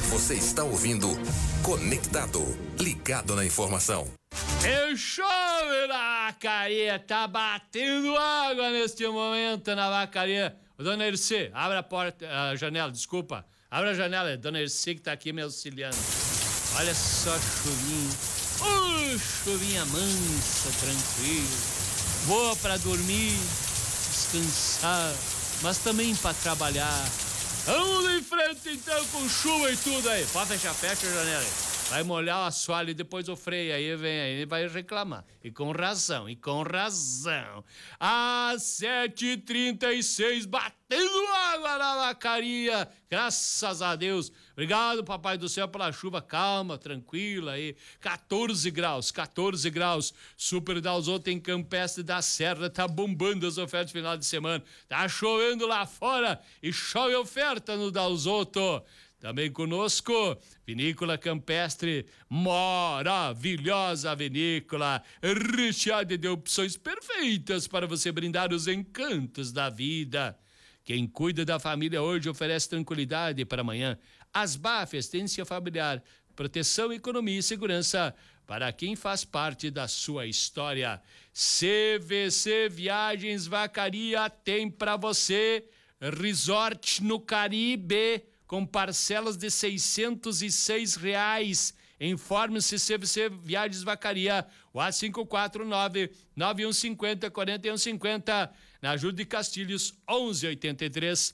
Você está ouvindo Conectado, ligado na informação. Chove na vacaria, tá batendo água neste momento na vacaria. Dona Ercê, abre a porta, a janela, desculpa. Abre a janela, Dona Ercê que tá aqui me auxiliando. Olha só chuvinha. Chuvinha mansa, tranquila. Boa pra dormir, descansar, mas também pra trabalhar. Vamos em frente então com chuva e tudo aí. Pode fechar, fecha a janela aí. Vai molhar o assoalho e depois o freio aí vem aí, vai reclamar. E com razão. Às 7h36, batendo água na vacaria. Graças a Deus. Obrigado, Papai do Céu, pela chuva calma, tranquila aí. 14 graus. Super Dalzotto em Campestre da Serra, tá bombando as ofertas final de semana. Tá chovendo lá fora e chove oferta no Dalzotto. Também conosco, Vinícola Campestre, maravilhosa vinícola, recheada de opções perfeitas para você brindar os encantos da vida. Quem cuida da família hoje oferece tranquilidade para amanhã. Asbaf, assistência familiar, proteção, economia e segurança para quem faz parte da sua história. CVC Viagens Vacaria tem para você resort no Caribe, com parcelas de R$606. Informe-se CVC Viagens Vacaria, o A549-9150-4150, na Júlio de Castilhos, 1183.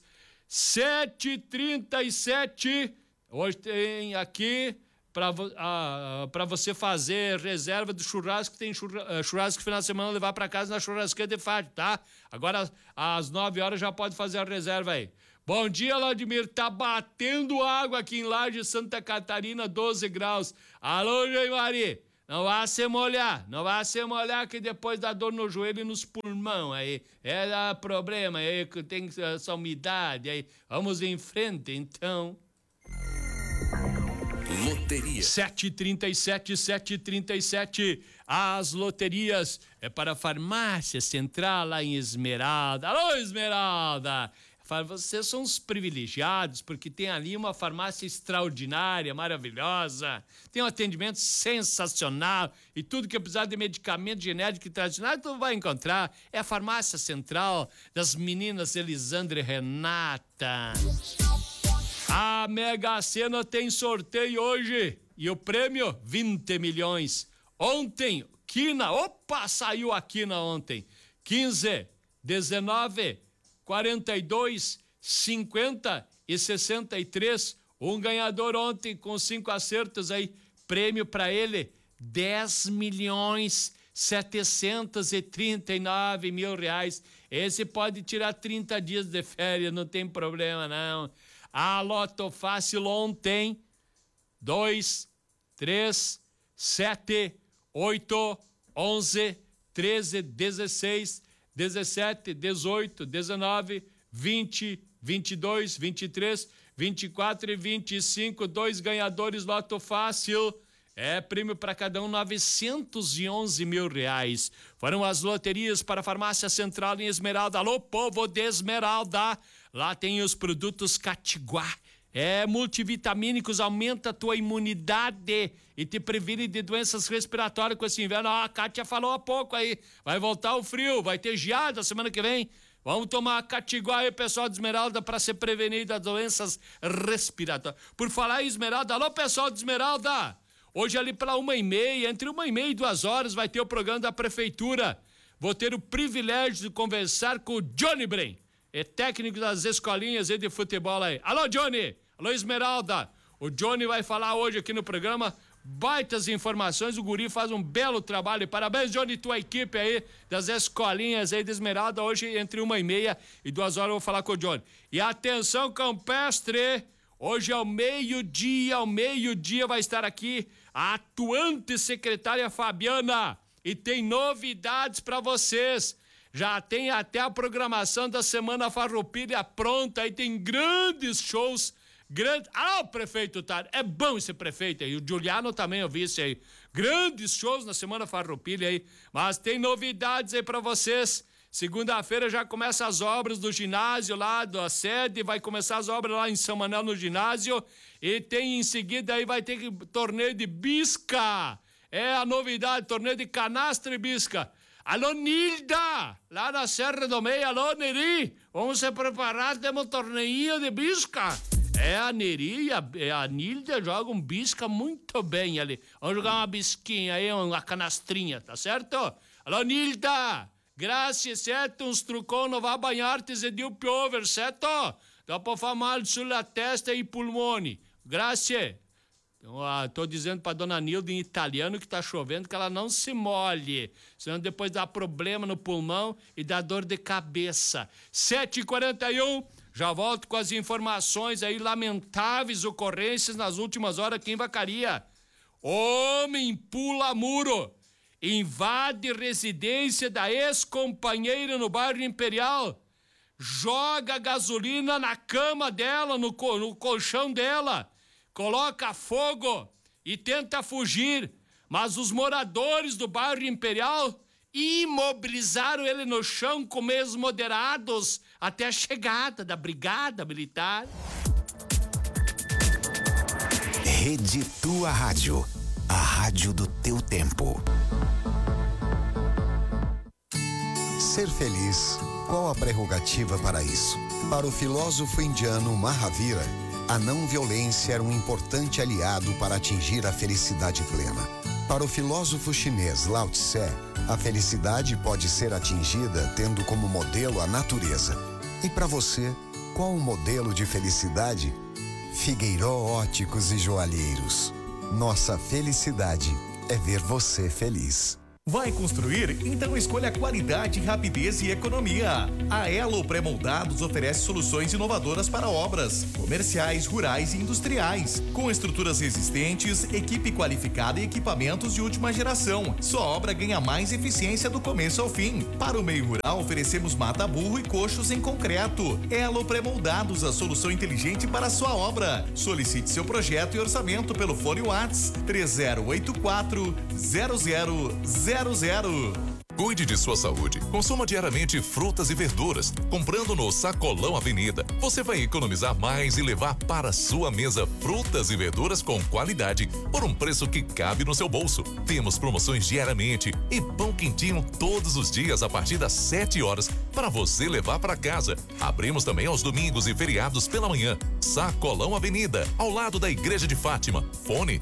7h37, hoje tem aqui para você fazer reserva do churrasco, tem churrasco final de semana, levar para casa na churrasqueira de Fátio, tá? Agora, às 9 horas já pode fazer a reserva aí. Bom dia, Vladimir. Tá batendo água aqui em Laje, Santa Catarina, 12 graus. Alô, Jaimari. Não vá se molhar que depois dá dor no joelho e nos pulmão aí. É problema aí, que tem essa umidade aí. Vamos em frente, então. Loteria. 7h37. As loterias é para a Farmácia Central lá em Esmeralda. Alô, Esmeralda! Vocês são os privilegiados, porque tem ali uma farmácia extraordinária, maravilhosa, tem um atendimento sensacional e tudo que precisar de medicamento genérico e tradicional, tu vai encontrar. É a Farmácia Central das meninas Elisandra e Renata. A Mega Sena tem sorteio hoje e o prêmio 20 milhões. Ontem, quina, saiu a quina ontem. 15, 19, 42, 50 e 63. Um ganhador ontem com 5 acertos aí. Prêmio para ele, 10.739 mil reais. Esse pode tirar 30 dias de férias, não tem problema não. A Loto Fácil ontem, 2, 3, 7, 8, 11, 13, 16, 17, 18, 19, 20, 22, 23, 24 e 25, 2 ganhadores Loto Fácil. É prêmio para cada um, 911 mil reais. Foram as loterias para a Farmácia Central em Esmeralda. Alô, povo de Esmeralda. Lá tem os produtos Catiguá. Multivitamínicos, aumenta a tua imunidade e te previne de doenças respiratórias com esse inverno. A Kátia falou há pouco aí. Vai voltar o frio, vai ter geada semana que vem. Vamos tomar Catiguá aí, pessoal de Esmeralda, para se prevenir das doenças respiratórias. Por falar em Esmeralda, alô, pessoal de Esmeralda. Hoje ali para 1h30, entre 1h30 e 2 horas, vai ter o programa da Prefeitura. Vou ter o privilégio de conversar com o Johnny Bren, técnico das escolinhas aí de futebol aí. Alô, Johnny! Alô, Esmeralda! O Johnny vai falar hoje aqui no programa baitas informações, o guri faz um belo trabalho. Parabéns, Johnny, e tua equipe aí das escolinhas aí de Esmeralda. Hoje entre 1h30 e 2 horas eu vou falar com o Johnny. E atenção, Campestre! Hoje ao meio-dia vai estar aqui a atuante secretária Fabiana e tem novidades para vocês. Já tem até a programação da Semana Farroupilha pronta, aí tem grandes shows. O prefeito tá, é bom esse prefeito aí, o Juliano também eu vi isso aí. Grandes shows na Semana Farroupilha aí, mas tem novidades aí para vocês. Segunda-feira já começa as obras do ginásio lá, da sede, vai começar as obras lá em São Manuel no ginásio. E tem em seguida aí vai ter torneio de bisca. É a novidade, torneio de canastra e bisca. Alô, Nilda, lá na Serra do Meio. Alô, Neri, vamos se preparar, temos um torneio de bisca. É, a Neri e a Nilda jogam bisca muito bem ali. Vamos jogar uma bisquinha aí, uma canastrinha, tá certo? Alô, Nilda, grazie, certo? Uns trucão, non va bagnarti se Dio piove, certo? Dopo fa mal sulla testa e pulmoni. Grazie. Tô dizendo pra dona Nilda em italiano que tá chovendo, que ela não se molhe, senão depois dá problema no pulmão e dá dor de cabeça. 7h41, já volto com as informações aí, lamentáveis ocorrências nas últimas horas aqui em Vacaria. Homem pula muro, invade residência da ex-companheira no bairro Imperial, joga gasolina na cama dela, no colchão dela, coloca fogo e tenta fugir, mas os moradores do bairro Imperial imobilizaram ele no chão com meios moderados até a chegada da brigada militar. Rede Tua Rádio, a rádio do teu tempo. Ser feliz, qual a prerrogativa para isso? Para o filósofo indiano Mahavira, a não violência era um importante aliado para atingir a felicidade plena. Para o filósofo chinês Lao Tse, a felicidade pode ser atingida tendo como modelo a natureza. E para você, qual o modelo de felicidade? Figueiró Óticos e Joalheiros. Nossa felicidade é ver você feliz. Vai construir? Então escolha qualidade, rapidez e economia. A Elo Pré-Moldados oferece soluções inovadoras para obras comerciais, rurais e industriais, com estruturas resistentes, equipe qualificada e equipamentos de última geração. Sua obra ganha mais eficiência do começo ao fim. Para o meio rural, oferecemos mata-burro e coxos em concreto. Elo Pré-Moldados, a solução inteligente para a sua obra. Solicite seu projeto e orçamento pelo fone WhatsApp 3084-0000. Cuide de sua saúde. Consuma diariamente frutas e verduras. Comprando no Sacolão Avenida, você vai economizar mais e levar para sua mesa frutas e verduras com qualidade por um preço que cabe no seu bolso. Temos promoções diariamente e pão quentinho todos os dias a partir das 7 horas para você levar para casa. Abrimos também aos domingos e feriados pela manhã. Sacolão Avenida, ao lado da Igreja de Fátima. Fone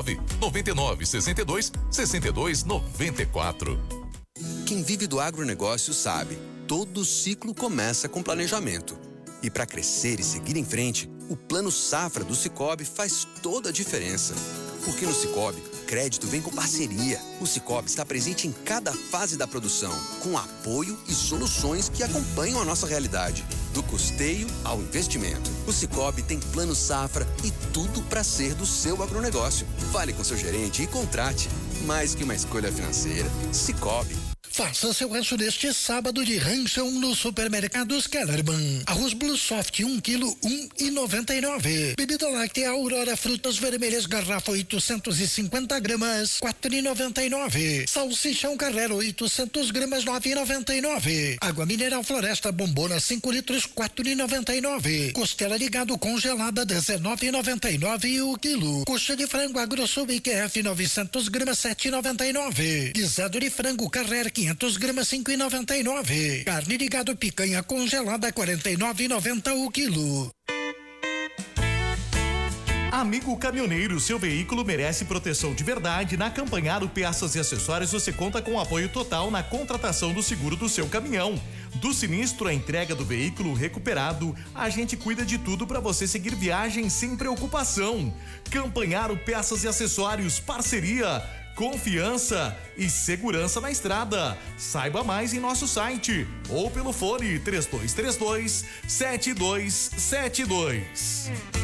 999-62-6294. Quem vive do agronegócio sabe, todo ciclo começa com planejamento. E para crescer e seguir em frente, o Plano Safra do Sicoob faz toda a diferença. Porque no Sicoob, crédito vem com parceria. O Sicoob está presente em cada fase da produção, com apoio e soluções que acompanham a nossa realidade. Do custeio ao investimento. O Sicoob tem Plano Safra e tudo para ser do seu agronegócio. Fale com seu gerente e contrate. Mais que uma escolha financeira, Sicoob. Faça seu rancho neste sábado de ranchão nos supermercados Kellerman. Arroz Blue Soft 1 kg, R$1,99. Bebida láctea Aurora Frutas Vermelhas garrafa 850 gramas, R$4,99. Salsichão Carrero 800 gramas, R$9,99. Água mineral Floresta Bombona 5 litros, R$4,99. Costela de gado congelada R$19,99 o quilo. Coxa de frango AgroSul IQF 900 gramas, R$7,99. Guisado de frango Carrera 500 gramas, R$5,99. Carne de gado picanha congelada, R$49,90 o quilo. Amigo caminhoneiro, seu veículo merece proteção de verdade. Na Campanharo Peças e Acessórios você conta com apoio total na contratação do seguro do seu caminhão. Do sinistro à entrega do veículo recuperado, a gente cuida de tudo para você seguir viagem sem preocupação. Campanharo Peças e Acessórios, parceria, confiança e segurança na estrada. Saiba mais em nosso site ou pelo fone 3232-7272.